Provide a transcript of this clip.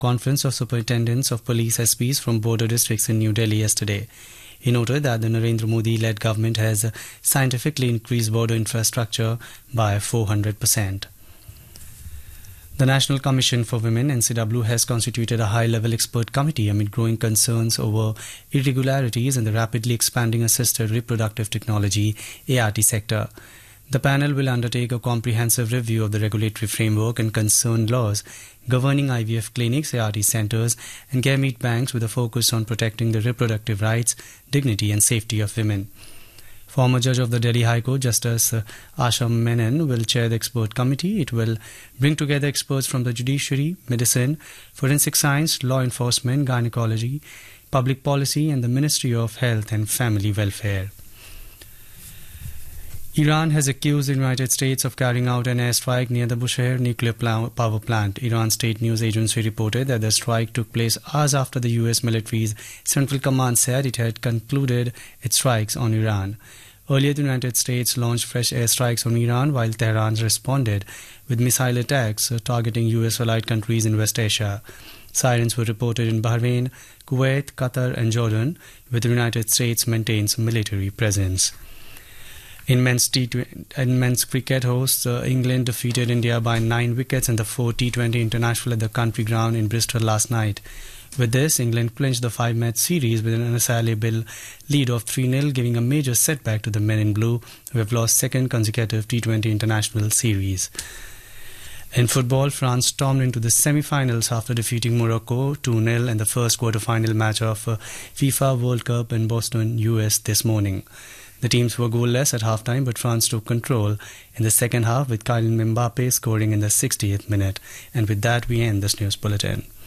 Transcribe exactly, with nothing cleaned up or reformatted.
Conference of Superintendents of Police S Ps from border districts in New Delhi yesterday. He noted that the Narendra Modi-led government has scientifically increased border infrastructure by four hundred percent. The National Commission for Women, N C W, has constituted a high-level expert committee amid growing concerns over irregularities in the rapidly expanding assisted reproductive technology A R T sector. The panel will undertake a comprehensive review of the regulatory framework and concerned laws governing I V F clinics, A R T centers, and gamete banks with a focus on protecting the reproductive rights, dignity, and safety of women. Former judge of the Delhi High Court, Justice Asha Menon, will chair the expert committee. It will bring together experts from the judiciary, medicine, forensic science, law enforcement, gynecology, public policy, and the Ministry of Health and Family Welfare. Iran has accused the United States of carrying out an airstrike near the Bushehr nuclear power plant. Iran state news agency reported that the strike took place hours after the U S military's Central Command said it had concluded its strikes on Iran. Earlier, the United States launched fresh airstrikes on Iran, while Tehran responded with missile attacks targeting U S allied countries in West Asia. Sirens were reported in Bahrain, Kuwait, Qatar, and Jordan, where the United States maintains military presence. In men's, T twenty, in men's cricket, hosts uh, England defeated India by nine wickets in the four T twenty International at the Country Ground in Bristol last night. With this, England clinched the five-match series with an unassailable lead of three nil, giving a major setback to the men in blue, who have lost second consecutive T twenty International series. In football, France stormed into the semi-finals after defeating Morocco two nil in the first quarter-final match of uh, FIFA World Cup in Boston, U S this morning. The teams were goalless at halftime, but France took control in the second half with Kylian Mbappe scoring in the sixtieth minute. And with that, we end this news bulletin.